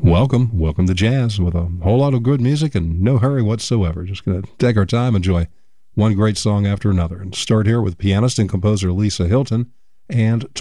Welcome to jazz with a whole lot of good music and no hurry whatsoever. Just going to take our time, enjoy one great song after another, and start here with pianist and composer Lisa Hilton and